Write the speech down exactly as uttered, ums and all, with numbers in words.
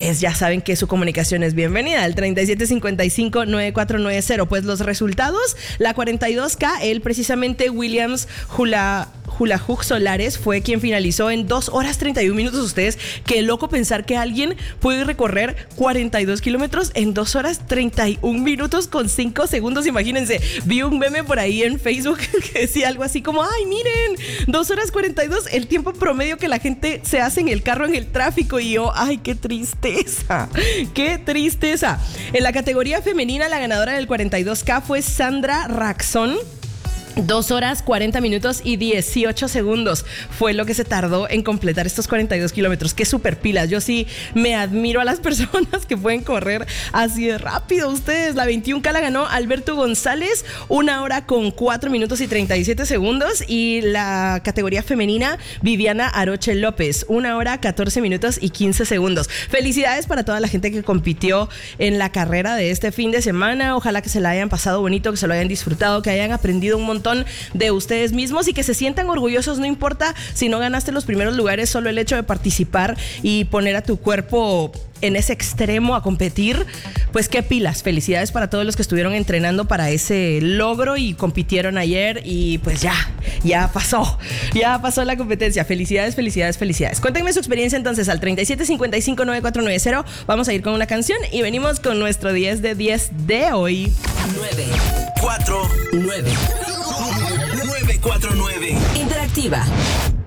pues ya saben que su comunicación es bienvenida al treinta y siete cincuenta y cinco, noventa y cuatro noventa. Pues los resultados, la cuarenta y dos K, él precisamente Williams Hula... Hula Hook Solares fue quien finalizó en dos horas treinta y un minutos. Ustedes, qué loco pensar que alguien puede recorrer cuarenta y dos kilómetros en dos horas treinta y un minutos con cinco segundos. Imagínense, vi un meme por ahí en Facebook que decía algo así como, ay, miren, dos horas cuarenta y dos, el tiempo promedio que la gente se hace en el carro en el tráfico. Y yo, ay, qué tristeza, qué tristeza. En la categoría femenina, la ganadora del cuarenta y dos K fue Sandra Raxón. Dos horas, cuarenta minutos y dieciocho segundos fue lo que se tardó en completar estos cuarenta y dos kilómetros. Qué super pilas. Yo sí me admiro a las personas que pueden correr así de rápido. Ustedes, la veintiún K la ganó Alberto González, una hora con cuatro minutos y treinta y siete segundos. Y la categoría femenina, Viviana Aroche López, una hora, catorce minutos y quince segundos. Felicidades para toda la gente que compitió en la carrera de este fin de semana. Ojalá que se la hayan pasado bonito, que se lo hayan disfrutado, que hayan aprendido un montón de ustedes mismos y que se sientan orgullosos. No importa si no ganaste los primeros lugares, solo el hecho de participar y poner a tu cuerpo en ese extremo a competir, pues qué pilas. Felicidades para todos los que estuvieron entrenando para ese logro y compitieron ayer y pues ya, ya pasó, ya pasó la competencia. Felicidades, felicidades, felicidades. Cuéntenme su experiencia entonces al treinta y siete cincuenta y cinco, noventa y cuatro noventa. Vamos a ir con una canción y venimos con nuestro diez de diez de hoy. nueve cuatro nueve nueve cuatro nueve Interactiva.